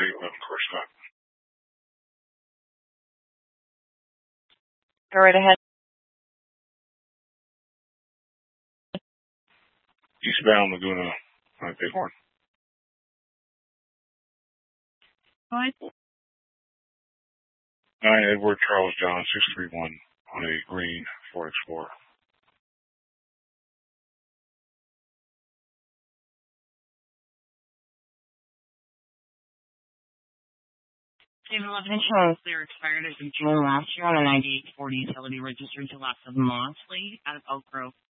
statement, of course not. Go right ahead. Eastbound Laguna, Bighorn. What? 9 Edward Charles John 631 on a green Ford Explorer. David Love Insurance, they're expired as of June last year on a 98 Ford utility registered to last of Mosley out of Oak Grove.